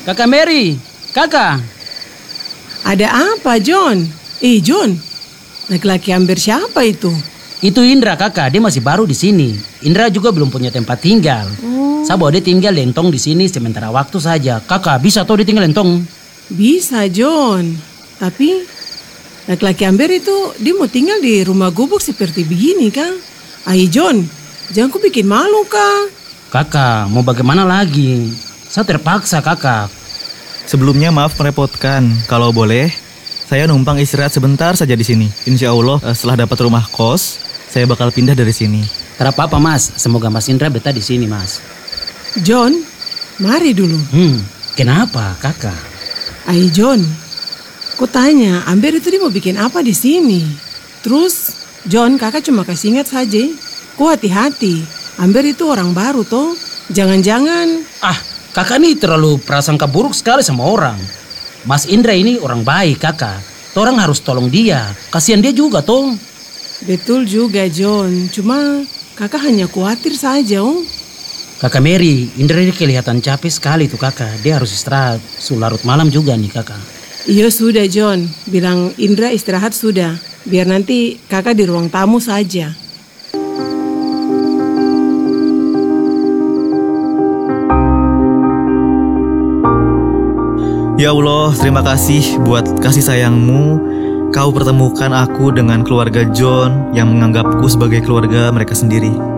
Kakak Mary, kakak. Ada apa, John? John, laki-laki hampir siapa itu? Itu Indra kakak, dia masih baru di sini. Indra juga belum punya tempat tinggal. Saya bawa dia tinggal lentong di sini sementara waktu saja. Kakak bisa tuh dia tinggal lentong? Bisa, John. Tapi laki-laki hampir itu dia mau tinggal di rumah gubuk seperti begini, kan? Ayo, John, jangan ku bikin malu, Kak. Kakak, mau bagaimana lagi? Saya terpaksa, kakak. Sebelumnya maaf merepotkan. Kalau boleh, saya numpang istirahat sebentar saja di sini. Insya Allah setelah dapat rumah kos, saya bakal pindah dari sini. Tidak apa-apa mas, semoga Mas Indra betah di sini mas. John, mari dulu. Kenapa kakak? Ayo, John, ku tanya, Amber itu dia mau bikin apa di sini? Terus, John, kakak cuma kasih ingat saja. Ku hati-hati, Amber itu orang baru toh. Jangan-jangan. Kakak ini terlalu prasangka buruk sekali sama orang. Mas Indra ini orang baik kakak. Orang harus tolong dia. Kasihan dia juga toh. Betul juga, John. Cuma kakak hanya khawatir saja, oh. Kakak Mary, Indra ini kelihatan capek sekali tuh kakak. Dia harus istirahat. Larut malam juga nih kakak. Iya sudah, John. Bilang Indra istirahat sudah. Biar nanti kakak di ruang tamu saja. Ya Allah, terima kasih buat kasih sayangmu. Kau pertemukan aku dengan keluarga John yang menganggapku sebagai keluarga mereka sendiri.